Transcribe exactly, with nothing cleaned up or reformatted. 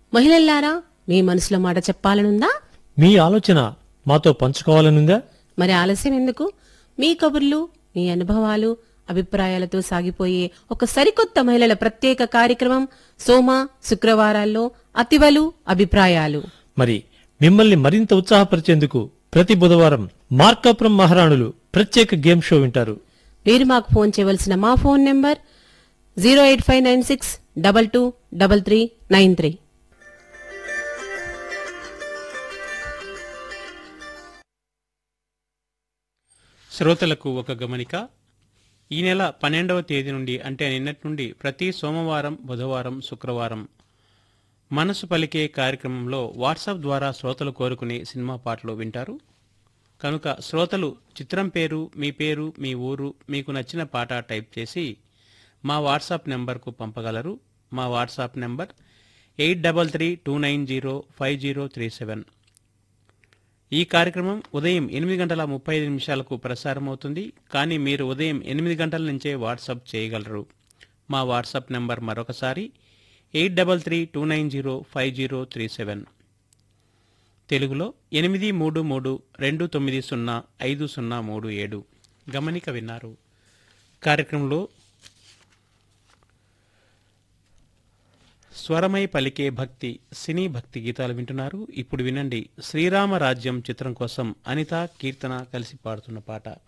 మహిళల్లారా, మీ మనసులో మాట చెప్పాలనుందా? మీ ఆలోచన మాతో పంచుకోవాలనుందా? మరి ఆలస్యం ఎందుకు? మీ కబుర్లు, మీ అనుభవాలు, అభిప్రాయాలతో సాగిపోయే ఒక సరికొత్త మహిళల ప్రత్యేక కార్యక్రమం సోమ శుక్రవారాల్లో అతివలు అభిప్రాయాలు. మరి మిమ్మల్ని మరింత ఉత్సాహపరిచేందుకు ప్రతి బుధవారం మార్కాపురం మహారాణులు ప్రత్యేక గేమ్ షో వింటారు. మీరు మాకు ఫోన్ చేయవలసిన మా phone number zero eight five nine six double two double three nine three. శ్రోతలకు ఒక గమనిక. ఈ నెల పన్నెండవ తేదీ నుండి అంటే నిన్నటి నుండి ప్రతి సోమవారం, బుధవారం, శుక్రవారం మనసు పలికే కార్యక్రమంలో వాట్సాప్ ద్వారా శ్రోతలు కోరుకునే సినిమా పాటలు వింటారు. కనుక శ్రోతలు చిత్రం పేరు, మీ పేరు, మీ ఊరు, మీకు నచ్చిన పాట టైప్ చేసి మా వాట్సాప్ నెంబర్కు పంపగలరు. మా WhatsApp number eight double three two nine zero five zero three seven. ఈ కార్యక్రమం ఉదయం ఎనిమిది గంటల ముప్పై ఐదు నిమిషాలకు ప్రసారమవుతుంది. కానీ మీరు ఉదయం ఎనిమిది గంటల నుంచే వాట్సాప్ చేయగలరు. మా వాట్సాప్ నెంబర్ మరొకసారి eight double three two nine zero five zero three seven. తెలుగులో ఎనిమిది మూడు మూడు రెండు తొమ్మిది సున్నా ఐదు సున్నా మూడు ఏడు. గమనిక విన్నారు. కార్యక్రమంలో స్వరమై పలికే భక్తి సినీ భక్తి గీతాలు వింటున్నారు. ఇప్పుడు వినండి శ్రీరామ రాజ్యం చిత్రం కోసం అనిత, కీర్తన కలిసి పాడుతున్న పాట.